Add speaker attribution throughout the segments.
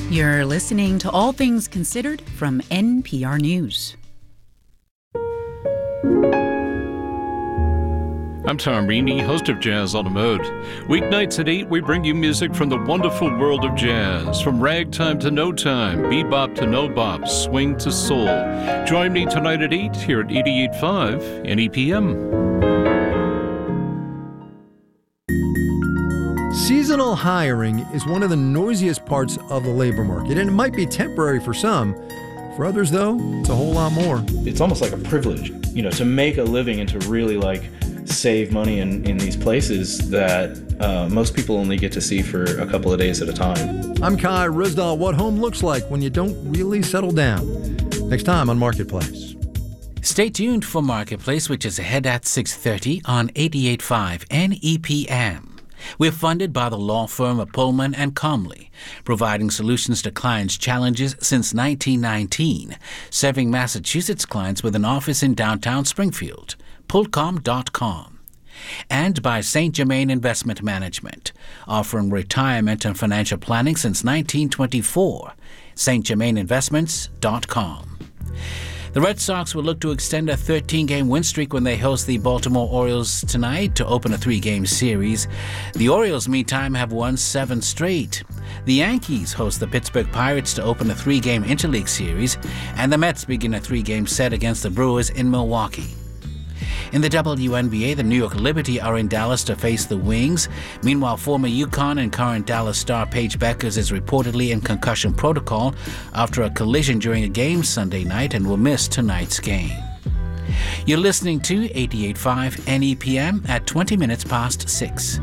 Speaker 1: You're listening to All Things Considered from NPR News.
Speaker 2: I'm Tom Reaney, host of Jazz on the Mode. Weeknights at 8, we bring you music from the wonderful world of jazz. From ragtime to no time, bebop to no bop, swing to soul. Join me tonight at 8 here at 88.5 NEPM.
Speaker 3: Seasonal hiring is one of the noisiest parts of the labor market, and it might be temporary for some. For others, though, it's a whole lot more.
Speaker 4: It's almost like a privilege, to make a living and to really save money in these places that most people only get to see for a couple of days at a time.
Speaker 3: I'm Kai Ryssdal. What home looks like when you don't really settle down. Next time on Marketplace.
Speaker 5: Stay tuned for Marketplace, which is ahead at 6:30 on 88.5 NEPM. We're funded by the law firm of Pullman and Comley, providing solutions to clients' challenges since 1919, serving Massachusetts clients with an office in downtown Springfield. Pullcom.com. And by St. Germain Investment Management, offering retirement and financial planning since 1924. stgermaininvestments.com. The Red Sox will look to extend a 13-game win streak when they host the Baltimore Orioles tonight to open a 3-game series. The Orioles, meantime, have won 7 straight. The Yankees host the Pittsburgh Pirates to open a 3-game interleague series, and the Mets begin a 3-game set against the Brewers in Milwaukee. In the WNBA, the New York Liberty are in Dallas to face the Wings. Meanwhile, former UConn and current Dallas star Paige Beckers is reportedly in concussion protocol after a collision during a game Sunday night and will miss tonight's game. You're listening to 88.5 NEPM at 20 minutes past 6.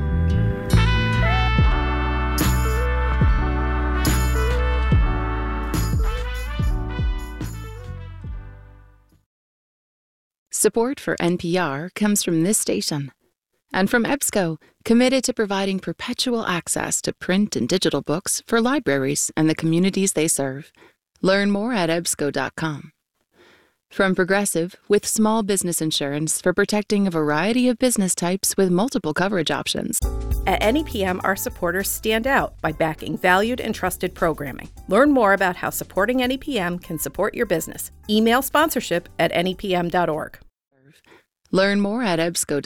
Speaker 6: Support for NPR comes from this station and from EBSCO, committed to providing perpetual access to print and digital books for libraries and the communities they serve. Learn more at ebsco.com. From Progressive, with small business insurance for protecting a variety of business types with multiple coverage options.
Speaker 7: At NEPM, our supporters stand out by backing valued and trusted programming. Learn more about how supporting NEPM can support your business. Email sponsorship@nepm.org.
Speaker 6: Learn more at ebsco.com.